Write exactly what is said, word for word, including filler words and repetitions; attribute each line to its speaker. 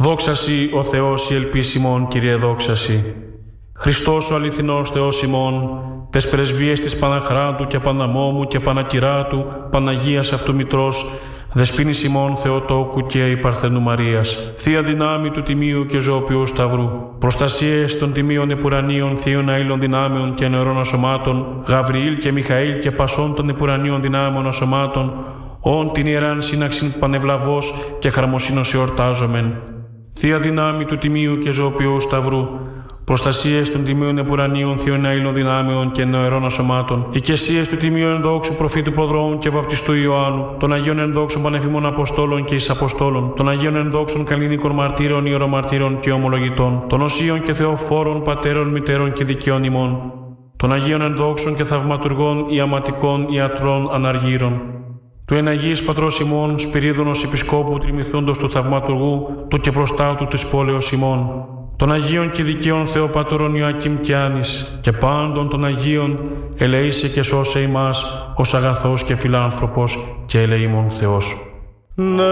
Speaker 1: Δόξασι ο Θεός η ελπίσιμον, Κύριε δόξασι. Χριστός ο αληθινός Θεός ημών, τες πρεσβείες της Παναχράντου και Παναμόμου και Πανακυράτου, Παναγίας αυτού Μητρός, Δεσποίνης ημών Θεοτόκου και η Παρθενού Μαρίας, Θεία δυνάμει του Τιμίου και Ζωοποιού Σταυρού, προστασίες των Τιμίων Επουρανίων Θείων Αήλων δυνάμεων και νεωρών ασωμάτων, Γαβριήλ και Μιχαήλ και πασών των Επουρανίων δυνάμεων ασωμάτων, όν την ιεράν σύναξην πανευλαβώς και χαρμοσύνος εορτάζομεν. Θεία δυνάμει του Τιμίου και Ζωοποιού Σταυρού, προστασίες των Τιμίων Επουρανίων Θείων Αήλων δυνάμεων και νεωρών ασωμάτων, οικεσίες του Τιμίου Ενδόξου Προφήτου Προδρόμου και Βαπτιστού Ιωάννου, των Αγίων Ενδόξων Πανεφημών Αποστόλων και εις Αποστόλων, των Αγίων Ενδόξων Καλλινίκων Μαρτύρων, Ιερομαρτύρων και Ομολογητών, των Οσίων και Θεοφόρων Πατέρων, Μητέρων και Δικαίων ημών, των Αγίων Ενδόξων και Θαυματουργών, Ιαματικών, Ιατρών, Αναργύρων, του εναγής Πατρός ημών, Σπυρίδωνος Επισκόπου Τριμηθούντος του Θαυματουργού, του και προστάτου της πόλεως ημών, των Αγίων και Δικαίων Θεοπατώρων Ιωακήμ και Άνης, και πάντων των Αγίων, ελεήσε και σώσε ημάς, ως αγαθός και φιλάνθρωπος και ελεήμων Θεός.